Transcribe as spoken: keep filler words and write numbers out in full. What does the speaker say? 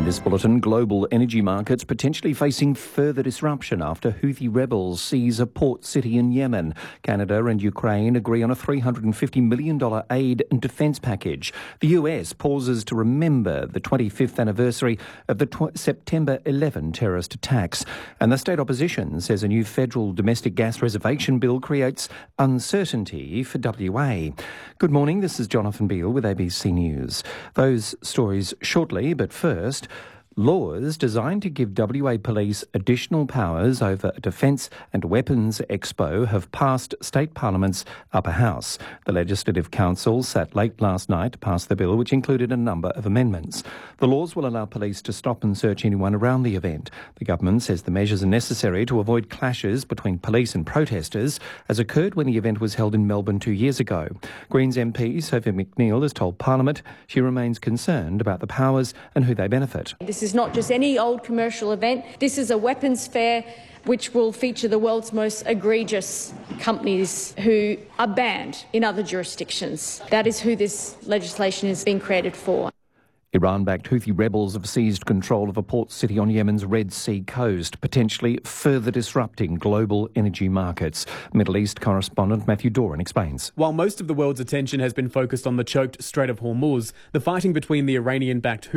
this bulletin, global energy markets potentially facing further disruption after Houthi rebels seize a port city in Yemen. Canada and Ukraine agree on a three hundred fifty million dollars aid and defence package. The U S pauses to remember the twenty-fifth anniversary of the tw- September eleventh terrorist attacks. And the state opposition says a new federal domestic gas reservation bill creates uncertainty for W A. Good morning, this is Jonathan Beale with A B C News. Those stories shortly, but first, laws designed to give W A Police additional powers over a defence and weapons expo have passed State Parliament's upper house. The Legislative Council sat late last night to pass the bill, which included a number of amendments. The laws will allow police to stop and search anyone around the event. The government says the measures are necessary to avoid clashes between police and protesters, as occurred when the event was held in Melbourne two years ago. Greens M P Sophie McNeil has told Parliament she remains concerned about the powers and who they benefit. This is not just any old commercial event. This is a weapons fair which will feature the world's most egregious companies who are banned in other jurisdictions. That is who this legislation is being created for. Iran-backed Houthi rebels have seized control of a port city on Yemen's Red Sea coast, potentially further disrupting global energy markets. Middle East correspondent Matthew Doran explains. While most of the world's attention has been focused on the choked Strait of Hormuz, the fighting between the Iranian-backed